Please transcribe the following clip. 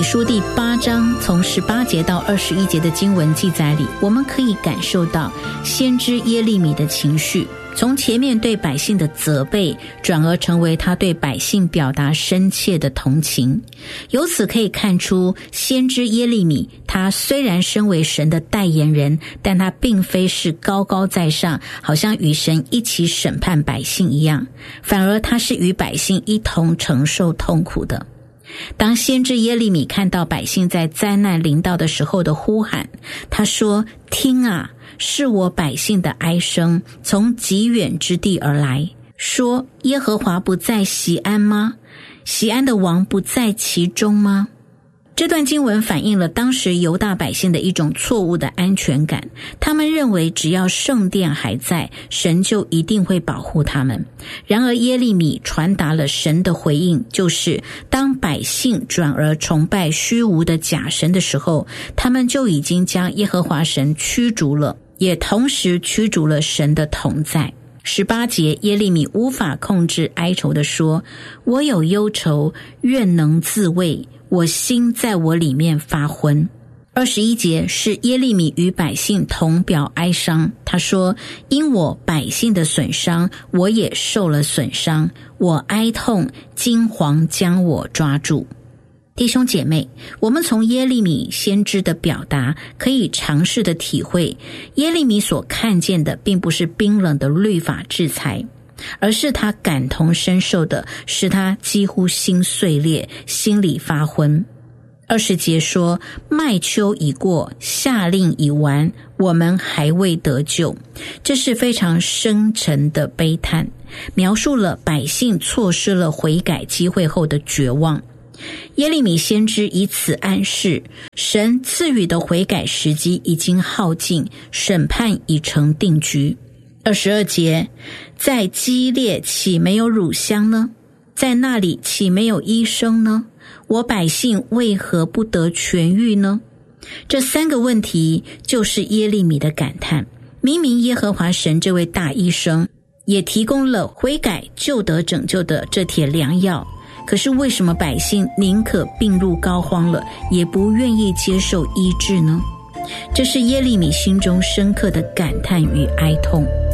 书第8章从18节到21节的经文记载里，我们可以感受到先知耶利米的情绪，从前面对百姓的责备，转而成为他对百姓表达深切的同情。由此可以看出，先知耶利米他虽然身为神的代言人，但他并非是高高在上，好像与神一起审判百姓一样，反而他是与百姓一同承受痛苦的。当先知耶利米看到百姓在灾难临到的时候的呼喊，他说：听啊，是我百姓的哀声，从极远之地而来，说耶和华不在锡安吗？锡安的王不在其中吗？这段经文反映了当时犹大百姓的一种错误的安全感，他们认为只要圣殿还在，神就一定会保护他们。然而耶利米传达了神的回应，就是当百姓转而崇拜虚无的假神的时候，他们就已经将耶和华神驱逐了，也同时驱逐了神的同在。18节，耶利米无法控制哀愁地说：我有忧愁，愿能自慰，我心在我里面发昏。21节是耶利米与百姓同表哀伤，他说：因我百姓的损伤，我也受了损伤，我哀痛，惊惶将我抓住。弟兄姐妹，我们从耶利米先知的表达可以尝试的体会，耶利米所看见的并不是冰冷的律法制裁，而是他感同身受的，使他几乎心碎裂，心里发昏。20节说：麦秋已过，夏令已完，我们还未得救。这是非常深沉的悲叹，描述了百姓错失了悔改机会后的绝望。耶利米先知以此暗示，神赐予的悔改时机已经耗尽，审判已成定局。22节，在基列岂没有乳香呢？在那里岂没有医生呢？我百姓为何不得痊愈呢？这3个问题就是耶利米的感叹。明明耶和华神这位大医生也提供了悔改就得拯救的这帖良药，可是为什么百姓宁可病入膏肓了，也不愿意接受医治呢？这是耶利米心中深刻的感叹与哀痛。